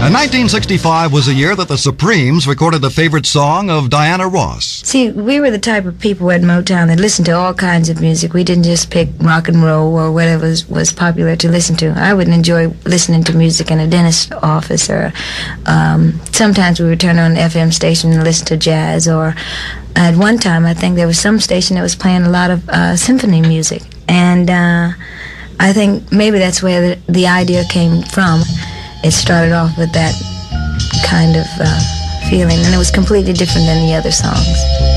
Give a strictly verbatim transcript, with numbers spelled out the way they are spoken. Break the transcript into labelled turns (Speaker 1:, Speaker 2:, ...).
Speaker 1: And nineteen sixty-five was the year that the Supremes recorded the favorite song of Diana Ross.
Speaker 2: See, we were the type of people at Motown that listened to all kinds of music. We didn't just pick rock and roll or whatever was, was popular to listen to. I would enjoy listening to music in a dentist's office, or um, sometimes we would turn on an F M station and listen to jazz, or at one time I think there was some station that was playing a lot of uh, symphony music. And uh, I think maybe that's where the, the idea came from. It started off with that kind of uh, feeling, and it was completely different than the other songs.